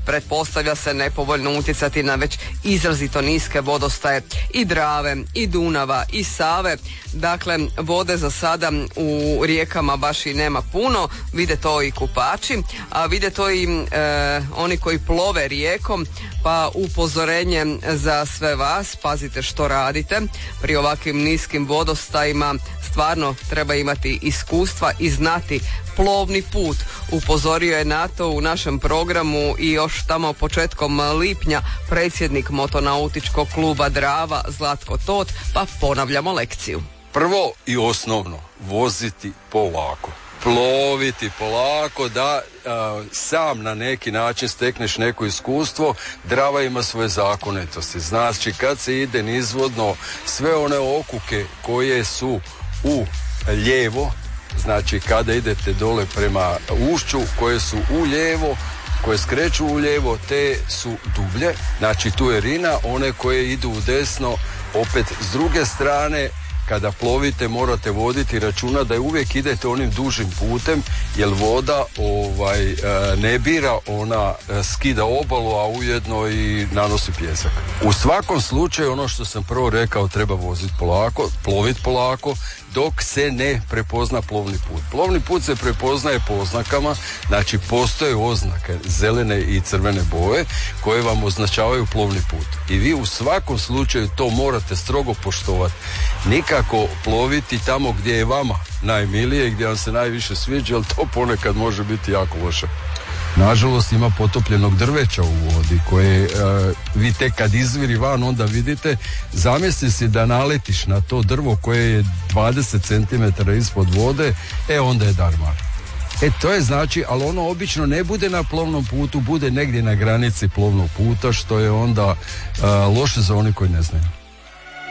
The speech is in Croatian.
pretpostavlja se nepovoljno utjecati na već izrazito niske vodostaje i Drave, i Dunava, i Save. Dakle, vode za sada u rijekama baš i nema puno, vide to i kupači, a vide to i oni koji plove rijekom, pa upozorenje za sve vas, pazite što radite. Pri ovakvim niskim vodostajima stvarno treba imati iskustva i znati plovni put. Upozorio je na to u našem programu i još tamo početkom lipnja predsjednik Motonautičkog kluba Drava Zlatko Tot, pa ponavljamo lekciju. Prvo i osnovno, voziti polako. Ploviti polako da sam na neki način stekneš neko iskustvo. Drava ima svoje zakonitosti. Znači kad se ide nizvodno, sve one okuke koje su u lijevo, znači kada idete dole prema ušću, koje su u lijevo, koje skreću u lijevo, te su dublje, znači tu je rina. One koje idu u desno, opet s druge strane, kada plovite morate voditi računa da uvijek idete onim dužim putem, jer voda ne bira, ona skida obalu, a ujedno i nanosi pijesak. U svakom slučaju, ono što sam prvo rekao, treba voziti polako, ploviti polako, dok se ne prepozna plovni put. Plovni put se prepoznaje po oznakama, znači postoje oznake zelene i crvene boje koje vam označavaju plovni put. I vi u svakom slučaju to morate strogo poštovati. Nikako ploviti tamo gdje je vama najmilije, gdje vam se najviše sviđa, jer to ponekad može biti jako loše. Nažalost ima potopljenog drveća u vodi koje vi tek kad izviri van onda vidite. Zamisli si da naletiš na to drvo koje je 20 cm ispod vode, onda je darmar. To je znači, ali ono obično ne bude na plovnom putu, bude negdje na granici plovnog puta, što je onda loše za oni koji ne znaju.